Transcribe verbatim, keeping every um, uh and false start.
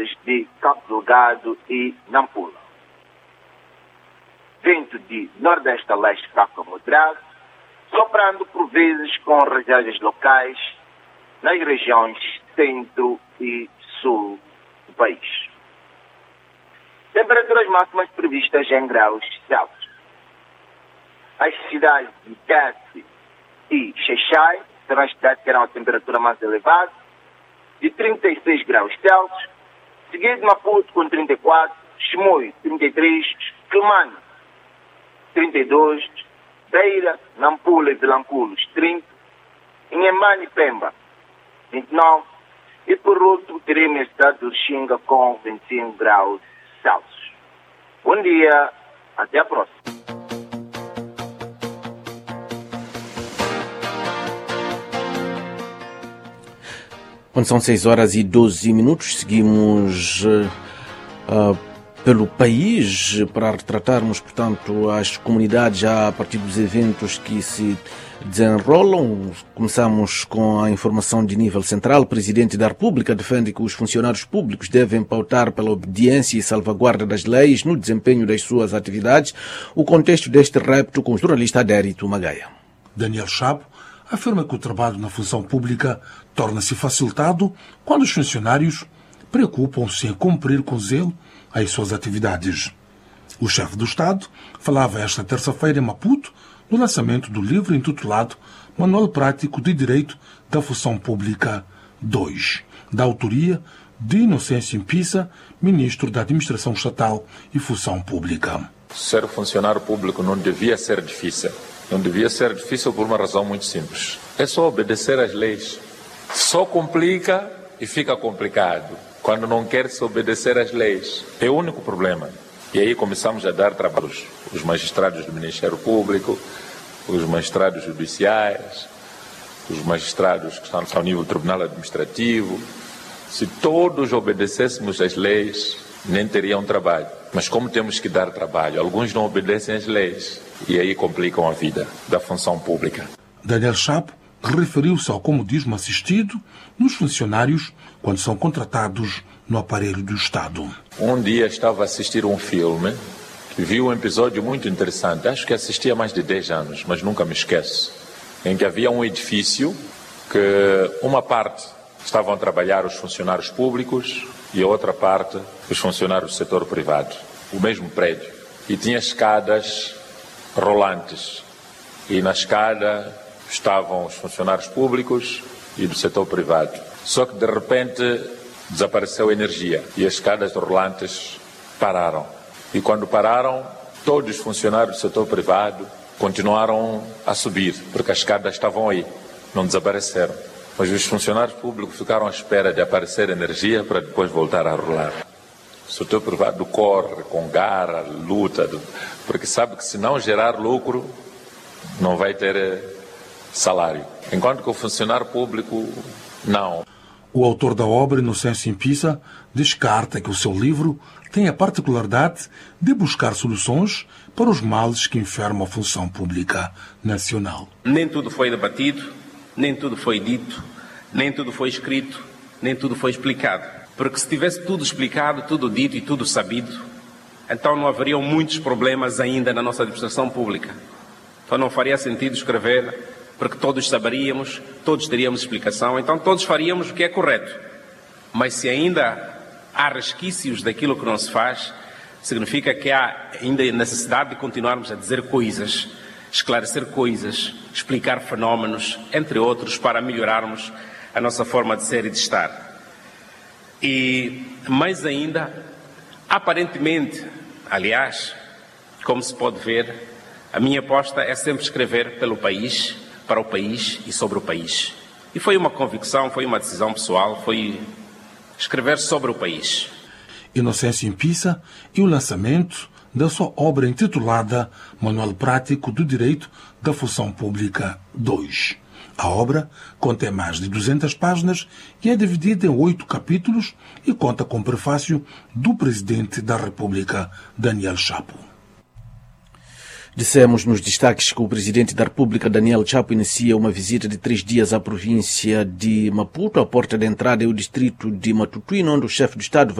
províncias de Cabo Delgado e Nampula. Vento de nordeste a leste fraco a moderado, soprando por vezes com rajadas locais nas regiões centro e sul do país. Temperaturas máximas previstas em graus Celsius. As cidades de Tete e Xai-Xai serão as cidades que terão a temperatura mais elevada, de trinta e seis graus Celsius, seguido de Maputo com trinta e quatro, Chimoio trinta e três, Quelimane trinta e dois, Beira, Nampula e Vilanculos trinta, Inhambane e Pemba vinte e nove, e por último teremos a cidade de Lichinga com vinte e cinco graus Celsius. Bom dia, até a próxima. Quando são seis horas e doze minutos, seguimos uh, uh, pelo país para retratarmos, portanto, as comunidades a partir dos eventos que se desenrolam. Começamos com a informação de nível central. O Presidente da República defende que os funcionários públicos devem pautar pela obediência e salvaguarda das leis no desempenho das suas atividades. O contexto deste repto com o jornalista Adérito Magaia. Daniel Chapo afirma que o trabalho na função pública torna-se facilitado quando os funcionários preocupam-se em cumprir com zelo as suas atividades. O chefe do Estado falava esta terça-feira em Maputo no lançamento do livro intitulado Manual Prático de Direito da Função Pública dois, da autoria de Inocêncio Impisa, Ministro da Administração Estatal e Função Pública. Ser funcionário público não devia ser difícil. Não devia ser difícil por uma razão muito simples. É só obedecer às leis. Só complica e fica complicado quando não quer se obedecer às leis. É o único problema. E aí começamos a dar trabalhos. Os magistrados do Ministério Público, os magistrados judiciais, os magistrados que estão ao nível do Tribunal Administrativo. Se todos obedecêssemos às leis, nem teriam trabalho. Mas como temos que dar trabalho, alguns não obedecem às leis e aí complicam a vida da função pública. Daniel Chapo referiu-se ao comodismo assistido nos funcionários quando são contratados no aparelho do Estado. Um dia estava a assistir um filme, vi um episódio muito interessante, acho que assisti há mais de dez anos, mas nunca me esqueço, em que havia um edifício que uma parte estavam a trabalhar os funcionários públicos e a outra parte os funcionários do setor privado, o mesmo prédio. E tinha escadas rolantes. E na escada estavam os funcionários públicos e do setor privado. Só que de repente desapareceu a energia e as escadas rolantes pararam. E quando pararam, todos os funcionários do setor privado continuaram a subir, porque as escadas estavam aí, não desapareceram. Mas os funcionários públicos ficaram à espera de aparecer energia para depois voltar a rolar. O setor privado corre com garra, luta, porque sabe que se não gerar lucro, não vai ter salário. Enquanto que o funcionário público, não. O autor da obra, Inocêncio Impisa, descarta que o seu livro tem a particularidade de buscar soluções para os males que enfermam a função pública nacional. Nem tudo foi debatido, nem tudo foi dito, nem tudo foi escrito, nem tudo foi explicado. Porque se tivesse tudo explicado, tudo dito e tudo sabido, então não haveriam muitos problemas ainda na nossa administração pública. Então não faria sentido escrever, porque todos saberíamos, todos teríamos explicação, então todos faríamos o que é correto. Mas se ainda há resquícios daquilo que não se faz, significa que há ainda necessidade de continuarmos a dizer coisas, esclarecer coisas, explicar fenómenos, entre outros, para melhorarmos a nossa forma de ser e de estar. E, mais ainda, aparentemente, aliás, como se pode ver, a minha aposta é sempre escrever pelo país, para o país e sobre o país. E foi uma convicção, foi uma decisão pessoal, foi escrever sobre o país. Inocêncio Impisa e o lançamento da sua obra intitulada Manual Prático do Direito da Função Pública dois. A obra contém mais de duzentas páginas e é dividida em oito capítulos e conta com o prefácio do Presidente da República, Daniel Chapo. Dissemos nos destaques que o Presidente da República, Daniel Chapo, inicia uma visita de três dias à província de Maputo. A porta de entrada é o distrito de Matutuíne, onde o chefe do Estado vai